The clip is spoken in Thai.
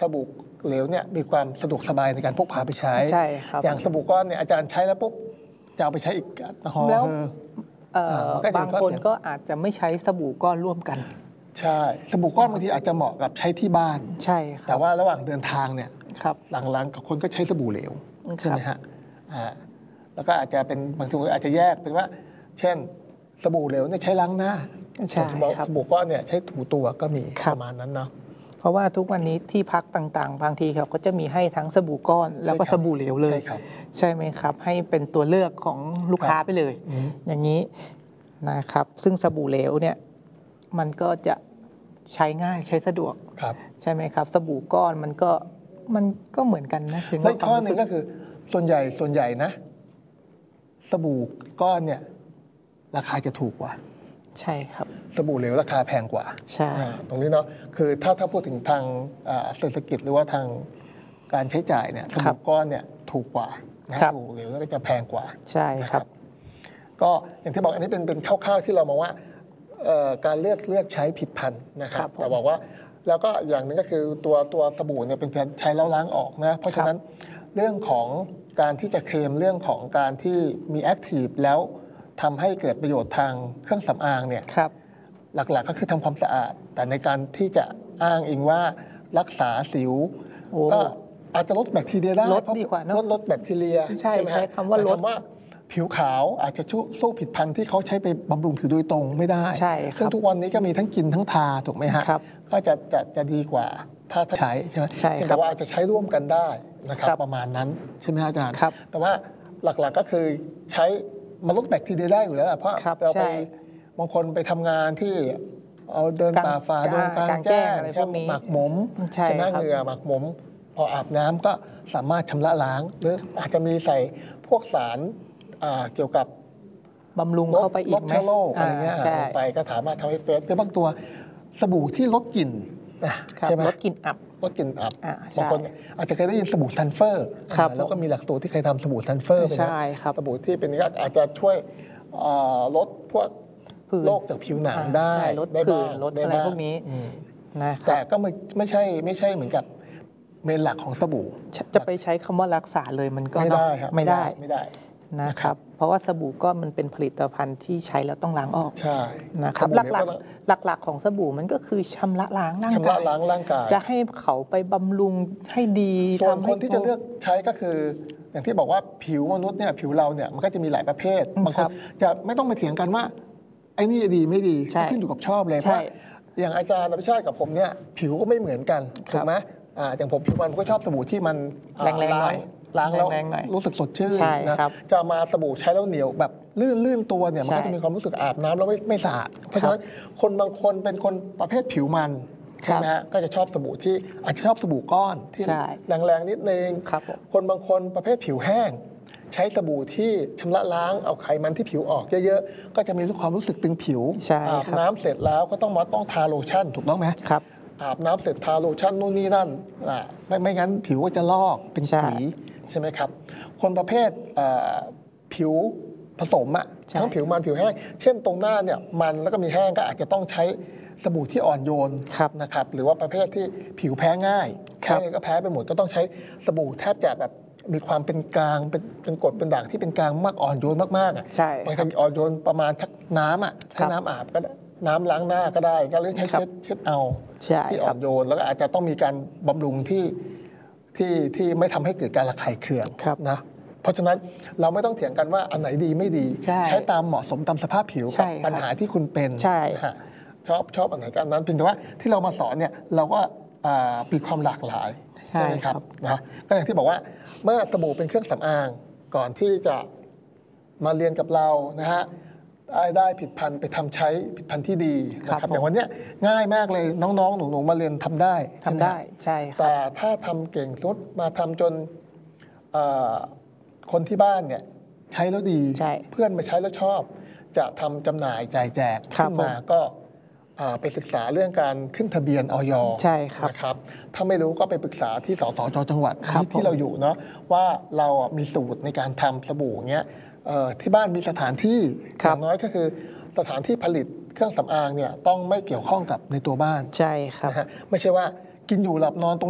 บู่เหลวเนี่ยมีความสะดวกสบายในการพกพาไปใช้ใช่ครับอย่างสบู่ก้อนเนี่ยอาจารย์ใช้แล้วปุ๊บจะเอาไปใช้อีกแล้วบางคนก็อาจจะไม่ใช้สบู่ก้อนร่วมกันใช่สบู่ก้อนบางทีอาจจะเหมาะกับใช้ที่บ้านใช่ครับแต่ว่าระหว่างเดินทางเนี่ยหลังๆกับคนก็ใช้สบู่เหลวใช่ไหมฮะแล้วก็อาจจะเป็นบางทีอาจจะแยกเป็นว่าเช่นสบู่เหลวเนี่ยใช้ล้างหน้าใช่ครับสบู่ก้อนเนี่ยใช้ถูตัวก็มีประมาณนั้นเนาะเพราะว่าทุกวันนี้ที่พักต่างๆบางทีเขาก็จะมีให้ทั้งสบู่ก้อนแล้วก็สบู่เหลวเลยใช่ไหมครับให้เป็นตัวเลือกของลูกค้าไปเลยอย่างนี้นะครับซึ่งสบู่เหลวเนี่ยมันก็จะใช้ง่ายใช้สะดวกใช่ไหมครับสบู่ก้อนมันก็เหมือนกันนะซึ่งข้อหนึ่งก็คือส่วนใหญ่นะสบู่ก้อนเนี่ยราคาจะถูกกว่าใช่ครับสบู่เหลวราคาแพงกว่าใช่ตรงนี้เนาะคือถ้าพูดถึงทางเศรษฐกิจหรือว่าทางการใช้จ่ายเนี่ยสบู่ก้อนเนี่ยถูกกว่าสบู่เหลวก็จะแพงกว่าใช่ครับก็อย่างที่บอกอันนี้เป็นคร่าวๆที่เรามองว่าการเลือกใช้ผิดพันธุ์นะครับแต่บอกว่าแล้วก็อย่างนึงก็คือตัวสบู่เนี่ยเป็นเพียงใช้แล้วล้างออกนะเพราะฉะนั้นเรื่องของการที่จะเคลมเรื่องของการที่มีแอคทีฟแล้วทำให้เกิดประโยชน์ทางเครื่องสำอางเนี่ยหลักๆก็คือทำความสะอาดแต่ในการที่จะอ้างอิงว่ารักษาสิวก็อาจจะลดแบคทีเรียได้ลดดีกว่าลดแบคทีเรียใช่คำว่าลดผิวขาวอาจจะสู้ผิดพันธุ์ที่เขาใช้ไปบำรุงผิวโดยตรงไม่ได้ใช่ซึ่งทุกวันนี้ก็มีทั้งกินทั้งทาถูกไหมฮะก็จะดีกว่าถ้าใช้ใช่ไหมแต่ว่าอาจจะใช้ร่วมกันได้นะครับประมาณนั้นใช่ไหมอาจารย์แต่ว่าหลักๆก็คือใช้มาลดแบคทีเรียได้อยู่แล้วเพราะเราไปบางคนไปทำงานที่เอาเดินป่าฝ่าดงกลางแจ้งใช่หมักหมมใช่ไหมเหงื่อหมักหมมพออาบน้ำก็สามารถชำระล้างหรืออาจจะมีใส่พวกสารเกี่ยวกับบำรุงเข้าไปอีกไหมลดเชื้อโรคอะไรเงี้ยไปก็สามารถทำให้เฟสหรือบางตัวสบู่ที่ลดกลิ่นใช่ไหมลดกลิ่นอับบางคนอาจจะเคยได้ยินสบู่ซันเฟอร์แล้วก็มีหลักสูตรที่เคยทำสบู่ซันเฟอร์ใช่ครับสบู่ที่เป็นก็อาจจะช่วยลดพวกโรคจากผิวหนังได้ลดผื่นลดอะไรพวกนี้นะครับแต่ก็ไม่ใช่เหมือนกับเมนหลักของสบู่จะไปใช้คำว่ารักษาเลยมันก็ไม่ได้นะครับเพราะว่าสบู่ก็มันเป็นผลิตภัณฑ์ที่ใช้แล้วต้องล้างออกนะครับหลักของสบู่มันก็คือชำระล้างร่างกายจะให้เขาไปบำรุงให้ดีส่วนคนที่จะเลือกใช้ก็คืออย่างที่บอกว่าผิวมนุษย์เนี่ยผิวเราเนี่ยมันก็จะมีหลายประเภทบางคนจะไม่ต้องไปเถียงกันว่าไอ้นี่ดีไม่ดีขึ้นอยู่กับชอบเลยเพราะอย่างอาจารย์อภิชาติกับผมเนี่ยผิวก็ไม่เหมือนกันถูกไหมอย่างผมผิวมันก็ชอบสบู่ที่มันแรงๆหน่อยล้างแล้วรู้สึกสดชื่นนะจะมาสบู่ใช้แล้วเหนียวแบบลื่นตัวเนี่ยมันก็จะมีความรู้สึกอาบน้ำแล้วไม่สะอาดเพราะฉะนั้นคนบางคนเป็นคนประเภทผิวมันใช่ไหมฮะก็จะชอบสบู่ที่อาจจะชอบสบู่ก้อนที่แรงนิดนึงคนบางคนประเภทผิวแห้งใช้สบู่ที่ชำระล้างเอาไขมันที่ผิวออกเยอะๆก็จะมีความรู้สึกตึงผิวอาบน้ำเสร็จแล้วก็ต้องทาโลชั่นถูกต้องไหมอาบน้ำเสร็จทาโลชั่นนู่นนี่นั่นไม่งั้นผิวก็จะลอกเป็นสีใช่ไหมครับคนประเภทผิวผสมทั้งผิวมันผิวแห้งเช่นตรงหน้าเนี่ยมันแล้วก็มีแห้งก็อาจจะต้องใช้สบู่ที่อ่อนโยนนะครับหรือว่าประเภทที่ผิวแพ้ง่ายแค่ก็แพ้ไปหมดก็ต้องใช้สบู่แทบจะแบบมีความเป็นกลางเป็นกรดเป็นด่างที่เป็นกลางมากอ่อนโยนมากๆใช่บางทีอ่อนโยนประมาณชักน้ำใช้น้ำอาบก็ได้น้ำล้างหน้าก็ได้ก็เลือกใช้เช็ดเอาที่อ่อนโยนแล้วก็อาจจะต้องมีการบำรุงที่ไม่ทำให้เกิดการระคายเคืองนะเพราะฉะนั้นเราไม่ต้องเถียงกันว่าอันไหนดีไม่ดีใช้ตามเหมาะสมตามสภาพผิวกับปัญหาที่คุณเป็นชอบอันไหนกันนั้นเพียงแต่ว่าที่เรามาสอนเนี่ยเราก็มีความหลากหลายใช่ไหมครับนะก็อย่างที่บอกว่าเมื่อสบู่เป็นเครื่องสำอางก่อนที่จะมาเรียนกับเรานะฮะได้ผิดพันธุ์ไปใช้ผิดพันธุ์ที่ดีนะครับอย่างวันนี้ง่ายมากเลยน้องๆหนูๆมาเรียนทำได้ใช่ครับแต่ถ้าทำเก่งสุดมาทำจนคนที่บ้านเนี่ยใช้แล้วดีเพื่อนมาใช้แล้วชอบจะทำจำหน่ายจ่ายแจกขึ้นมาก็ไปศึกษาเรื่องการขึ้นทะเบียนอย.นะครับถ้าไม่รู้ก็ไปปรึกษาที่สสจ.จังหวัดที่เราอยู่เนาะว่าเรามีสูตรในการทำสบู่เงี้ยที่บ้านมีสถานที่อย่างน้อยก็คือสถานที่ผลิตเครื่องสำอางเนี่ยต้องไม่เกี่ยวข้องกับในตัวบ้านใช่ครับไม่ใช่ว่ากินอยู่หลับนอนตรง